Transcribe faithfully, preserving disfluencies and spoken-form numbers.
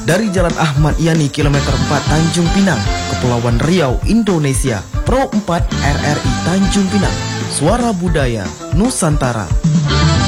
dari Jalan Ahmad Yani kilometer empat Tanjung Pinang, Kepulauan Riau, Indonesia. Pro empat R R I Tanjung Pinang, suara budaya Nusantara.